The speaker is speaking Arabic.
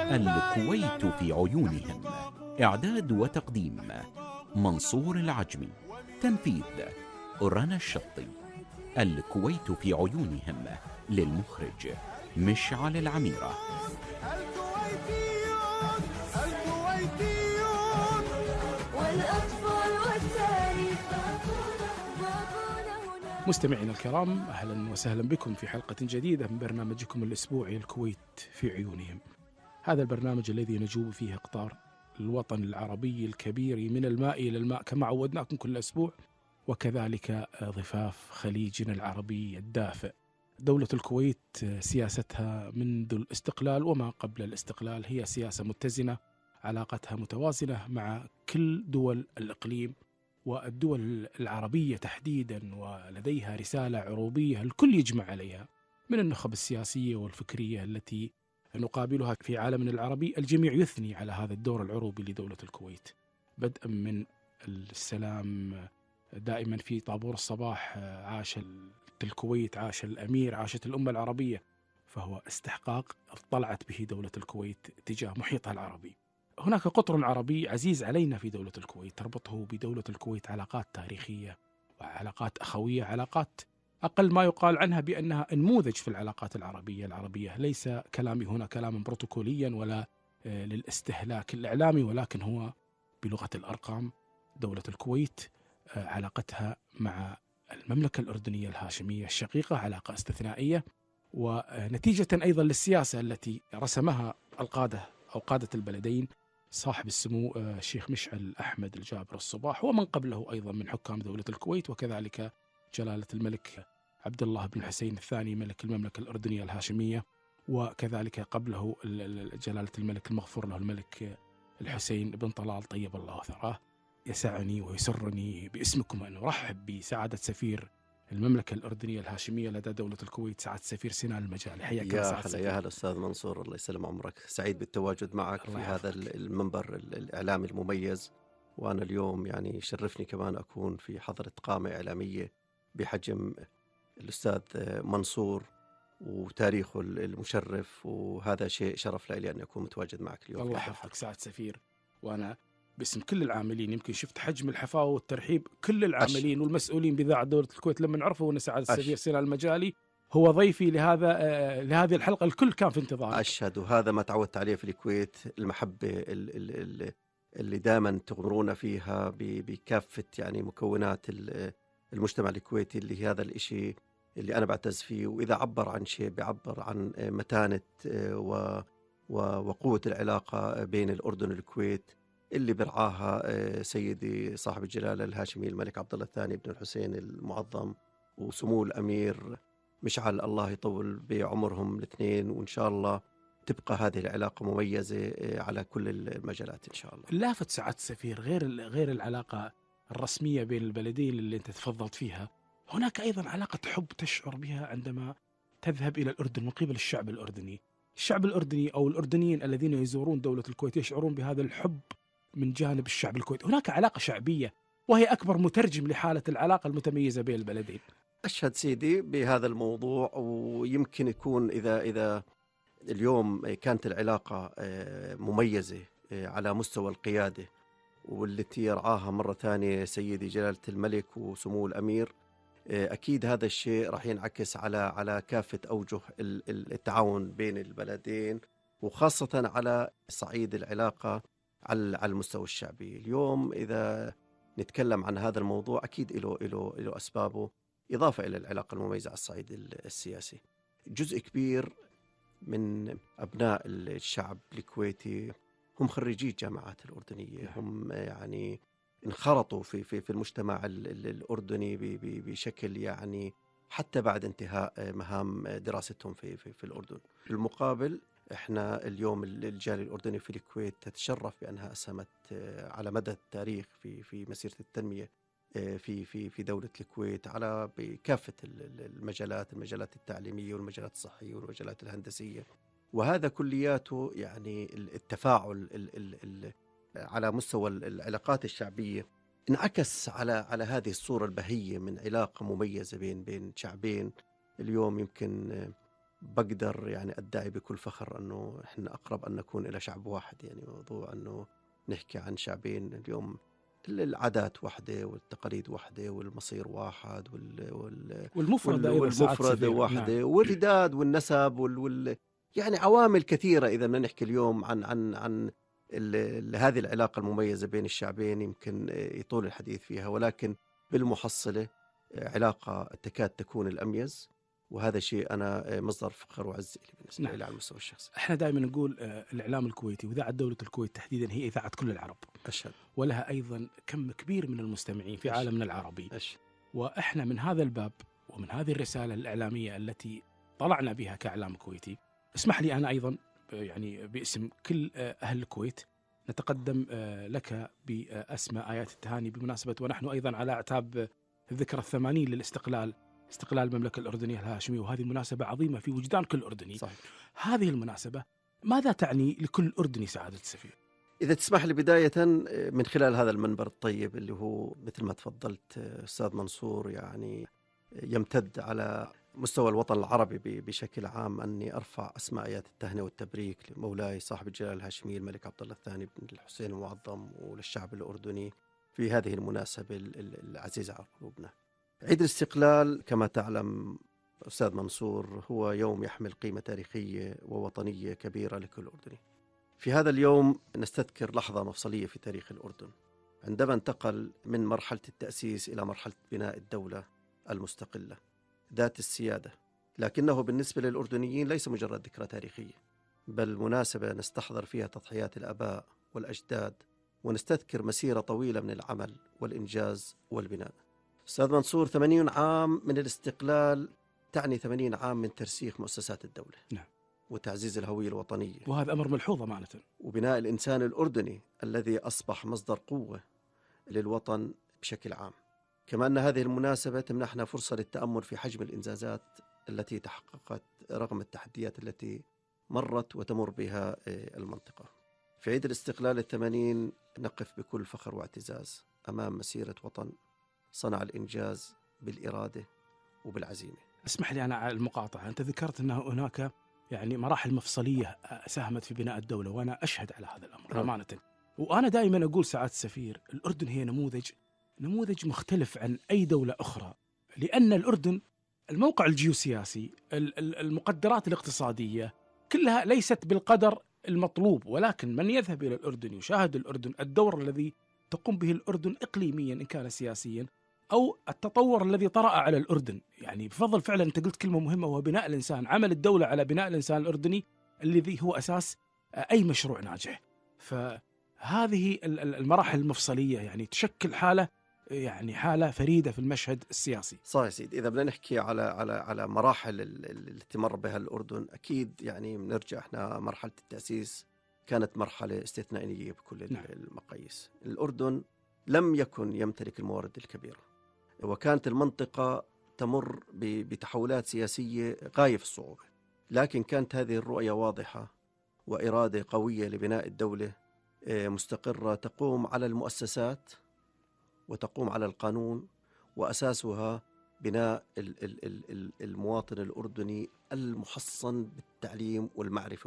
الكويت في عيونهم. إعداد وتقديم منصور العجمي. تنفيذ رنا الشطي. الكويت في عيونهم، للمخرج مشعل العميرة. الكويتيون الكويتيون والأطفال والتاريخ. مستمعينا الكرام، أهلا وسهلا بكم في حلقة جديدة من برنامجكم الأسبوعي الكويت في عيونهم. هذا البرنامج الذي نجوب فيه أقطار الوطن العربي الكبير من الماء إلى الماء كما عودناكم كل أسبوع، وكذلك ضفاف خليجنا العربي الدافئ. دولة الكويت سياستها منذ الاستقلال وما قبل الاستقلال هي سياسة متزنة، علاقتها متوازنة مع كل دول الإقليم والدول العربية تحديدا، ولديها رسالة عروبية الكل يجمع عليها من النخب السياسية والفكرية التي نقابلها في عالمنا العربي. الجميع يثني على هذا الدور العروبي لدولة الكويت، بدءا من السلام دائما في طابور الصباح، عاش الكويت، عاش الأمير، عاشت الأمة العربية، فهو استحقاق طلعت به دولة الكويت تجاه محيطها العربي. هناك قطر عربي عزيز علينا في دولة الكويت، تربطه بدولة الكويت علاقات تاريخية وعلاقات أخوية، علاقات أقل ما يقال عنها بأنها نموذج في العلاقات العربية. ليس كلامي هنا كلاما بروتوكوليا ولا للاستهلاك الإعلامي، ولكن هو بلغة الأرقام. دولة الكويت علاقتها مع المملكة الأردنية الهاشمية الشقيقة علاقة استثنائية، ونتيجة أيضا للسياسة التي رسمها القادة أو قادة البلدين، صاحب السمو الشيخ مشعل أحمد الجابر الصباح، ومن قبله أيضا من حكام دولة الكويت، وكذلك جلالة الملك عبد الله بن حسين الثاني ملك المملكة الأردنية الهاشمية، وكذلك قبله جلالة الملك المغفور له الملك الحسين بن طلال طيب الله ثراه. يسعني ويسرني باسمكم أن أرحب بسعادة سفير المملكة الأردنية الهاشمية لدى دولة الكويت، سعادة السفير سنان المجالي. حياك الله سعادة السفير. يا هلا أستاذ منصور، الله يسلم عمرك. سعيد بالتواجد معك في هذا المنبر الإعلامي المميز، وأنا اليوم يعني شرفني كمان أكون في حضرة قامة إعلامية بحجم الأستاذ منصور وتاريخه المشرف، وهذا شيء شرف لي أن أكون متواجد معك اليوم. الله يحفظك سعادة السفير، وأنا باسم كل العاملين، يمكن شفت حجم الحفاوة والترحيب، كل العاملين والمسؤولين بإذاعة دولة الكويت لما عرفوا أن سعادة السفير سنان المجالي هو ضيفي لهذه الحلقة، الكل كان في انتظارك. أشهد، وهذا ما تعودت عليه في الكويت، المحبة اللي دائما تغمرونا فيها بكافة يعني مكونات المجتمع الكويتي، اللي هذا الإشي اللي أنا بعتز فيه. وإذا عبر عن شيء بيعبر عن متانة وقوة العلاقة بين الأردن والكويت اللي برعاها سيدي صاحب الجلالة الهاشمي الملك عبد الله الثاني بن الحسين المعظم، وسمو الأمير مشعل، الله يطول بعمرهم الاثنين، وإن شاء الله تبقى هذه العلاقة مميزة على كل المجالات إن شاء الله. لافت سعادة السفير غير العلاقة الرسمية بين البلدين اللي أنت تفضلت فيها، هناك أيضا علاقة حب تشعر بها عندما تذهب إلى الأردن من قبل الشعب الأردني. الشعب الأردني أو الأردنيين الذين يزورون دولة الكويت يشعرون بهذا الحب من جانب الشعب الكويتي. هناك علاقة شعبية وهي أكبر مترجم لحالة العلاقة المتميزة بين البلدين. أشهد سيدي بهذا الموضوع، ويمكن يكون إذا اليوم كانت العلاقة مميزة على مستوى القيادة، والتي يرعاها مرة ثانية سيدي جلالة الملك وسمو الأمير، أكيد هذا الشيء راح ينعكس على كافة أوجه التعاون بين البلدين، وخاصة على صعيد العلاقة على المستوى الشعبي. اليوم إذا نتكلم عن هذا الموضوع أكيد له أسبابه، إضافة إلى العلاقة المميزة على الصعيد السياسي. جزء كبير من أبناء الشعب الكويتي هم خريجي الجامعات الأردنية، هم يعني انخرطوا في المجتمع الأردني بشكل يعني حتى بعد انتهاء مهام دراستهم في الأردن. بالمقابل احنا اليوم الجالية الأردني في الكويت تتشرف بأنها أسهمت على مدى التاريخ في مسيرة التنمية في دولة الكويت على بكافة المجالات التعليمية والمجالات الصحية والمجالات الهندسية، وهذا كلياته يعني التفاعل على مستوى العلاقات الشعبية انعكس على هذه الصورة البهية من علاقة مميزة بين شعبين اليوم يمكن بقدر يعني أدعي بكل فخر أنه إحنا أقرب أن نكون إلى شعب واحد. يعني موضوع أنه نحكي عن شعبين اليوم، العادات واحدة والتقاليد واحدة والمصير واحد والمفردة أيضا ساعات والمفردة سفير. واحدة نعم. والوداد والنسب يعني عوامل كثيرة. إذا بدنا نحكي اليوم عن هذه العلاقة المميزة بين الشعبين يمكن يطول الحديث فيها، ولكن بالمحصلة علاقة تكاد تكون الأميز، وهذا شيء أنا مصدر فخر وعز لي بالنسبة نعم. لي على المستوى الشخصي. احنا دائما نقول الإعلام الكويتي وإذاعة دولة الكويت تحديدا هي إذاعة كل العرب، أشهد. ولها أيضا كم كبير من المستمعين في عالمنا العربي. أشهد. وإحنا من هذا الباب ومن هذه الرسالة الإعلامية التي طلعنا بها كإعلام كويتي، اسمح لي أنا أيضا يعني باسم كل أهل الكويت نتقدم لك بأسمى آيات التهاني بمناسبة ونحن أيضا على أعتاب الذكرى 80 للاستقلال، استقلال المملكة الأردنية الهاشمية، وهذه مناسبة عظيمة في وجدان كل أردني. صحيح. هذه المناسبة ماذا تعني لكل أردني سعادة السفير؟ إذا تسمح لي بداية من خلال هذا المنبر الطيب اللي هو مثل ما تفضلت أستاذ منصور، يعني يمتد على مستوى الوطن العربي بشكل عام، أني أرفع أسماء آيات التهنئة والتبريك لمولاي صاحب الجلالة الهاشمي الملك عبد الله الثاني بن الحسين المعظم وللشعب الأردني في هذه المناسبة العزيزة على قلوبنا. عيد الاستقلال كما تعلم أستاذ منصور هو يوم يحمل قيمة تاريخية ووطنية كبيرة لكل أردني. في هذا اليوم نستذكر لحظة مفصلية في تاريخ الأردن، عندما انتقل من مرحلة التأسيس إلى مرحلة بناء الدولة المستقلة ذات السيادة، لكنه بالنسبة للأردنيين ليس مجرد ذكرى تاريخية، بل مناسبة نستحضر فيها تضحيات الآباء والأجداد ونستذكر مسيرة طويلة من العمل والإنجاز والبناء. أستاذ منصور، 80 عام من الاستقلال تعني 80 عام من ترسيخ مؤسسات الدولة. نعم. وتعزيز الهوية الوطنية، وهذا أمر ملحوظ أمانة، وبناء الإنسان الأردني الذي أصبح مصدر قوة للوطن بشكل عام. كما أن هذه المناسبة تمنحنا فرصة للتأمل في حجم الإنجازات التي تحققت رغم التحديات التي مرت وتمر بها المنطقة. في عيد الاستقلال 80 نقف بكل فخر واعتزاز أمام مسيرة وطن صنع الإنجاز بالإرادة وبالعزيمة. اسمح لي أنا على المقاطعة، أنت ذكرت أن هناك يعني مراحل مفصلية ساهمت في بناء الدولة، وأنا أشهد على هذا الأمر أمانة. وأنا دائما أقول سعادة السفير، الأردن هي نموذج مختلف عن أي دولة أخرى، لأن الأردن الموقع الجيوسياسي، المقدرات الاقتصادية كلها ليست بالقدر المطلوب، ولكن من يذهب إلى الأردن يشاهد الأردن الدور الذي تقوم به الأردن إقليميا إن كان سياسيا، أو التطور الذي طرأ على الأردن. يعني بفضل فعلا أنت قلت كلمة مهمة، وهو بناء الإنسان، عمل الدولة على بناء الإنسان الأردني الذي هو أساس أي مشروع ناجح. فهذه المراحل المفصلية يعني تشكل حالة فريدة في المشهد السياسي. صحيح سيد. إذا بدنا نحكي على مراحل اللي تمر بها الأردن، أكيد يعني بنرجع إحنا مرحلة التأسيس كانت مرحلة استثنائية بكل نعم. المقاييس. الأردن لم يكن يمتلك الموارد الكبيرة، وكانت المنطقة تمر بتحولات سياسية غاية في الصعوبة، لكن كانت هذه الرؤية واضحة وإرادة قوية لبناء الدولة مستقرة تقوم على المؤسسات وتقوم على القانون، وأساسها بناء المواطن الأردني المحصن بالتعليم والمعرفة